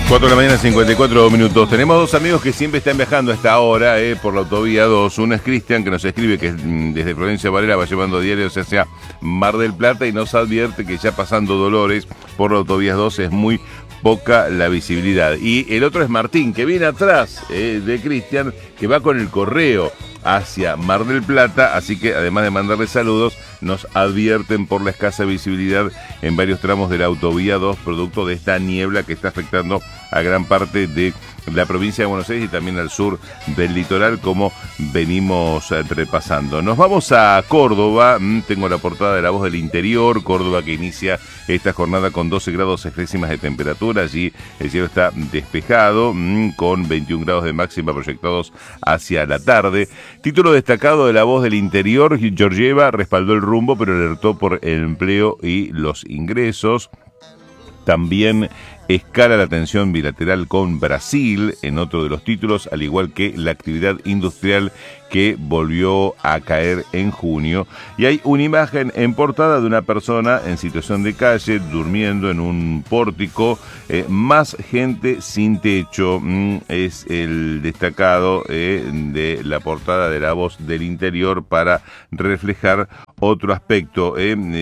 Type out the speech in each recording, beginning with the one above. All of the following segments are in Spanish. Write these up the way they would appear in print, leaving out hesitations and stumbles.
4 de la mañana, 54 minutos. Tenemos dos amigos que siempre están viajando a esta hora por la autovía 2. Uno es Cristian, que nos escribe que desde Florencio Varela va llevando diarios hacia Mar del Plata y nos advierte que ya pasando Dolores por la autovía 2 es muy poca la visibilidad. Y el otro es Martín, que viene atrás de Cristian, que va con el correo hacia Mar del Plata, así que además de mandarle saludos, nos advierten por la escasa visibilidad en varios tramos de la autovía 2, producto de esta niebla que está afectando a gran parte de la provincia de Buenos Aires y también al sur del litoral, como venimos repasando. Nos vamos a Córdoba. Tengo la portada de La Voz del Interior. Córdoba, que inicia esta jornada con 12 grados centésimas de temperatura. Allí el cielo está despejado, con 21 grados de máxima proyectados hacia la tarde. Título destacado de La Voz del Interior: Georgieva respaldó el rumbo, pero alertó por el empleo y los ingresos. También escala la tensión bilateral con Brasil, en otro de los títulos, al igual que la actividad industrial que volvió a caer en junio. Y hay una imagen en portada de una persona en situación de calle, durmiendo en un pórtico. Más gente sin techo, es el destacado de la portada de La Voz del Interior, para reflejar otro aspecto.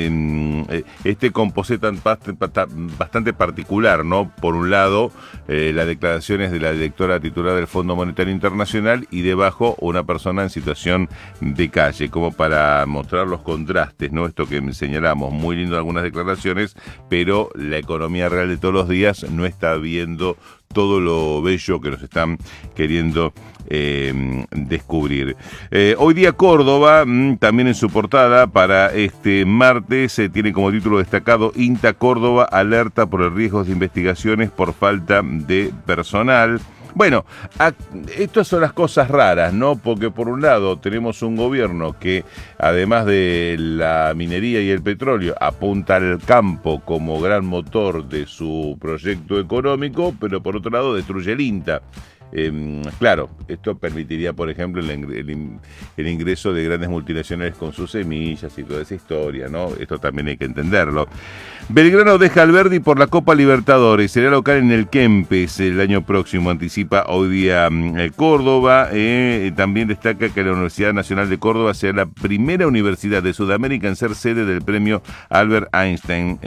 Este composé bastante particular, ¿no? Por un lado, las declaraciones de la directora titular del Fondo Monetario Internacional, y debajo una persona en situación de calle, como para mostrar los contrastes, ¿no? Esto que señalamos, muy lindo algunas declaraciones, pero la economía real de todos los días no está viendo todo lo bello que nos están queriendo descubrir. Hoy día Córdoba, también en su portada para este martes, tiene como título destacado: INTA Córdoba alerta por el riesgo de investigaciones por falta de personal. Bueno, estas son las cosas raras, ¿no? Porque por un lado tenemos un gobierno que, además de la minería y el petróleo, apunta al campo como gran motor de su proyecto económico, pero por otro lado destruye el INTA. Claro, esto permitiría, por ejemplo, el ingreso de grandes multinacionales con sus semillas y toda esa historia, ¿no? Esto también hay que entenderlo. Belgrano deja al Verdi por la Copa Libertadores. Será local en el Kempes el año próximo, anticipa hoy día Córdoba. También destaca que la Universidad Nacional de Córdoba sea la primera universidad de Sudamérica en ser sede del premio Albert Einstein.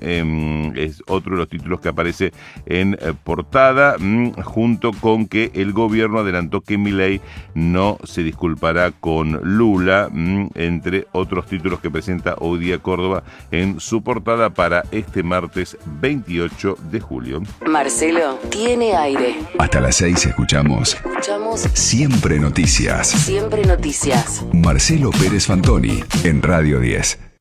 Es otro de los títulos que aparece en portada, junto con que el gobierno adelantó que Milei no se disculpará con Lula, entre otros títulos que presenta hoy día Córdoba en su portada para este martes 28 de julio. Marcelo tiene aire. Hasta las 6 escuchamos Siempre Noticias. Siempre Noticias. Marcelo Pérez Fantoni en Radio 10.